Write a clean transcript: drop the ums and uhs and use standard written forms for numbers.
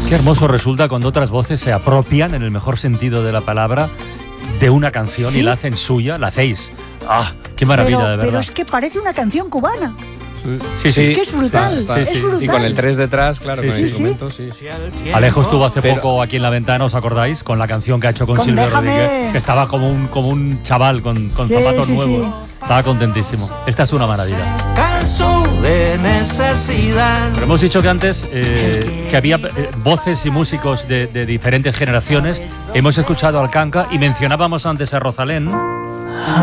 Qué hermoso resulta cuando otras voces se apropian, en el mejor sentido de la palabra, de una canción, ¿sí?, y la hacen suya, la hacéis. ¡Ah! ¡Qué maravilla, de verdad! Pero es que parece una canción cubana. Sí, es que es brutal, está. es brutal. Y con el 3 detrás, claro, con el instrumento, sí. Alejo estuvo hace poco aquí en La Ventana, ¿os acordáis? Con la canción que ha hecho con Silvio Rodríguez, que estaba como un chaval con zapatos nuevos. Estaba contentísimo. Esta es una maravilla. De necesidad. Pero hemos dicho que antes que había voces y músicos de diferentes generaciones. Hemos escuchado al Kanka y mencionábamos antes a Rosalén.